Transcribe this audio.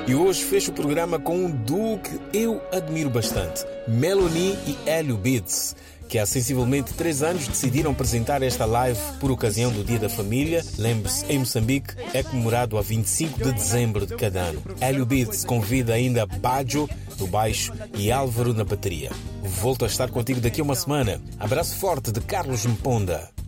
E hoje fecho o programa com um duo que eu admiro bastante, Melanie e Hélio Beats, que há sensivelmente 3 anos decidiram apresentar esta live por ocasião do Dia da Família. Lembre-se, em Moçambique é comemorado a 25 de dezembro de cada ano. Hélio Beats convida ainda Baggio no baixo e Álvaro na bateria. Volto a estar contigo daqui a uma semana. Abraço forte de Carlos Mponda.